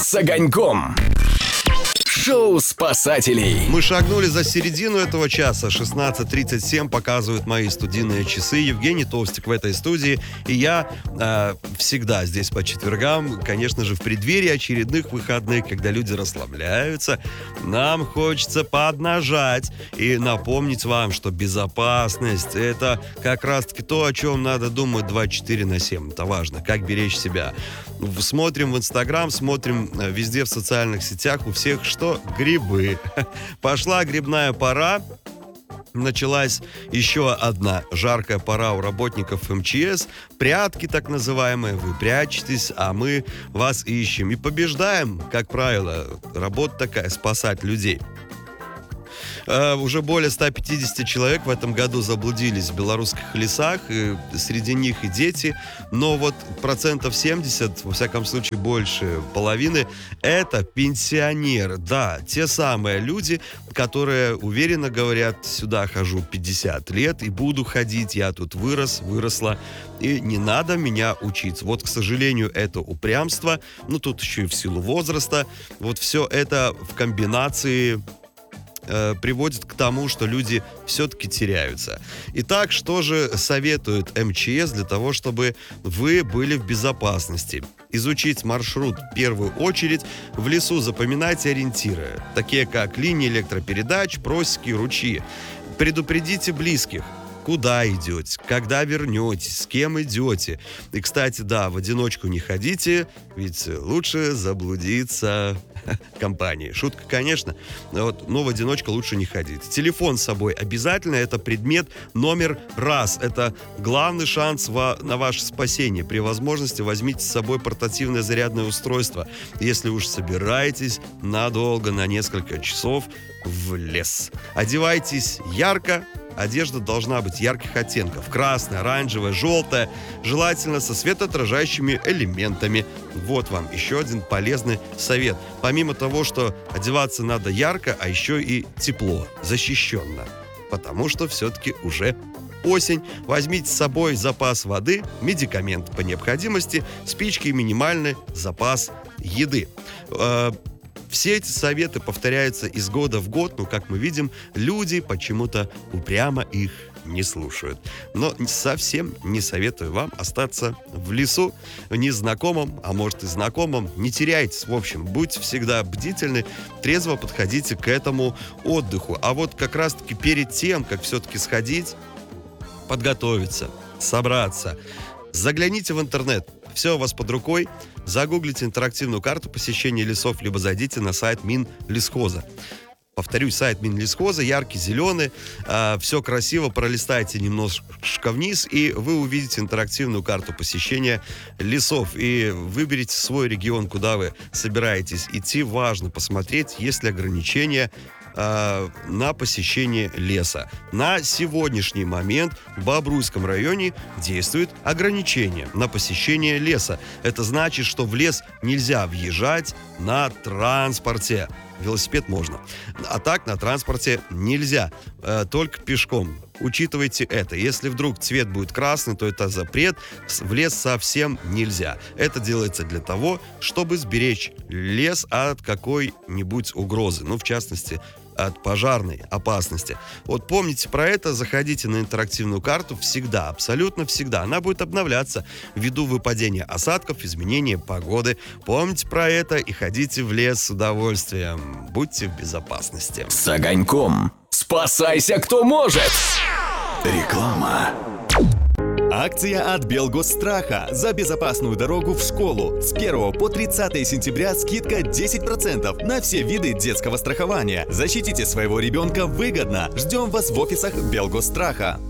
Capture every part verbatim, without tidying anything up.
с огоньком. Шоу спасателей. Мы шагнули за середину этого часа. шестнадцать тридцать семь показывают мои студийные часы. Евгений Толстик в этой студии. И я э, всегда здесь по четвергам, конечно же, в преддверии очередных выходных, когда люди расслабляются, нам хочется поднажать и напомнить вам, что безопасность — это как раз-таки то, о чем надо думать двадцать четыре на семь. Это важно, как беречь себя. Смотрим в Инстаграм, смотрим везде в социальных сетях, у всех что? Грибы. Пошла грибная пора. Началась еще одна жаркая пора у работников эм че эс. Прятки так называемые. Вы прячетесь, а мы вас ищем. И побеждаем, как правило. Работа такая — спасать людей. Uh, уже более ста пятидесяти человек в этом году заблудились в белорусских лесах, и среди них и дети, но вот процентов семьдесят, во всяком случае больше половины, это пенсионеры, да, те самые люди, которые уверенно говорят: сюда хожу пятьдесят лет и буду ходить, я тут вырос, выросла, и не надо меня учить. Вот, к сожалению, это упрямство, ну тут еще и в силу возраста, вот все это в комбинации приводит к тому, что люди все-таки теряются. Итак, что же советует эм че эс для того, чтобы вы были в безопасности? Изучить маршрут в первую очередь. В лесу запоминайте ориентиры, такие как линии электропередач, просеки, ручьи. Предупредите близких. Куда идете, когда вернетесь, с кем идете. И, кстати, да, в одиночку не ходите, ведь лучше заблудиться компанией. Шутка, конечно, вот, но в одиночку лучше не ходить. Телефон с собой обязательно, это предмет номер раз. Это главный шанс во, на ваше спасение. При возможности возьмите с собой портативное зарядное устройство, если уж собираетесь надолго, на несколько часов в лес. Одевайтесь ярко. Одежда должна быть ярких оттенков. Красная, оранжевая, желтая. Желательно со светоотражающими элементами. Вот вам еще один полезный совет. Помимо того, что одеваться надо ярко, а еще и тепло, защищенно. Потому что все-таки уже осень. Возьмите с собой запас воды, медикамент по необходимости, спички и минимальный запас еды. Все эти советы повторяются из года в год, но, как мы видим, люди почему-то упрямо их не слушают. Но совсем не советую вам остаться в лесу незнакомым, а может и знакомым. Не теряйтесь, в общем, будьте всегда бдительны, трезво подходите к этому отдыху. А вот как раз-таки перед тем, как все-таки сходить, подготовиться, собраться, загляните в интернет. Все у вас под рукой. Загуглите интерактивную карту посещения лесов, либо зайдите на сайт Минлесхоза. Повторюсь, сайт Минлесхоза, яркий, зеленый, э, все красиво, пролистайте немножко вниз, и вы увидите интерактивную карту посещения лесов. И выберите свой регион, куда вы собираетесь идти. Важно посмотреть, есть ли ограничения на посещение леса. На сегодняшний момент в Бобруйском районе действует ограничение на посещение леса. Это значит, что в лес нельзя въезжать на транспорте. Велосипед можно. А так на транспорте нельзя. Только пешком. Учитывайте это. Если вдруг цвет будет красный, то это запрет. В лес совсем нельзя. Это делается для того, чтобы сберечь лес от какой-нибудь угрозы. Ну, в частности, от пожарной опасности. Вот помните про это, заходите на интерактивную карту всегда, абсолютно всегда. Она будет обновляться ввиду выпадения осадков, изменения погоды. Помните про это и ходите в лес с удовольствием. Будьте в безопасности. С огоньком. Спасайся, кто может! Реклама. Акция от Белгосстраха за безопасную дорогу в школу. С первого по тридцатое сентября скидка десять процентов на все виды детского страхования. Защитите своего ребенка выгодно. Ждем вас в офисах Белгосстраха.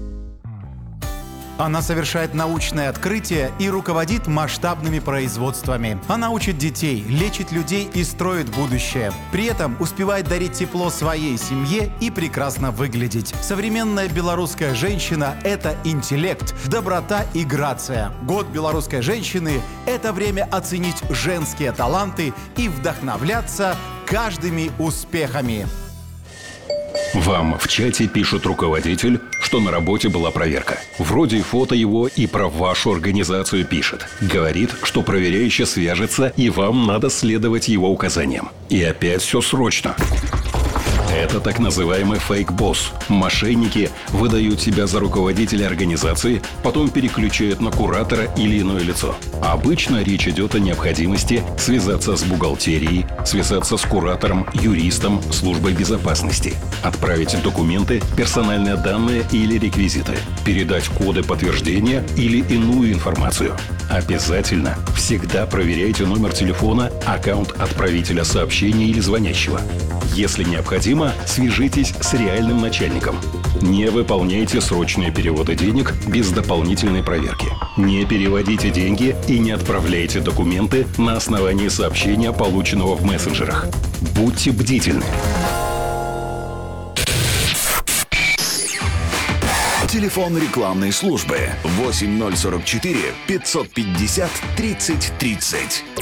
Она совершает научное открытие и руководит масштабными производствами. Она учит детей, лечит людей и строит будущее. При этом успевает дарить тепло своей семье и прекрасно выглядеть. Современная белорусская женщина – это интеллект, доброта и грация. Год белорусской женщины – это время оценить женские таланты и вдохновляться каждыми успехами. Вам в чате пишет руководитель, что на работе была проверка. Вроде фото его и про вашу организацию пишет. Говорит, что проверяющий свяжется, и вам надо следовать его указаниям. И опять все срочно. Это так называемый фейк-босс. Мошенники выдают себя за руководителя организации, потом переключают на куратора или иное лицо. Обычно речь идет о необходимости связаться с бухгалтерией, связаться с куратором, юристом, службой безопасности, отправить документы, персональные данные или реквизиты, передать коды подтверждения или иную информацию. Обязательно всегда проверяйте номер телефона, аккаунт отправителя сообщения или звонящего. Если необходимо, свяжитесь с реальным начальником. Не выполняйте срочные переводы денег без дополнительной проверки. Не переводите деньги и не отправляйте документы на основании сообщения, полученного в мессенджерах. Будьте бдительны. Телефон рекламной службы восемь ноль сорок четыре пятьсот пятьдесят тридцать тридцать.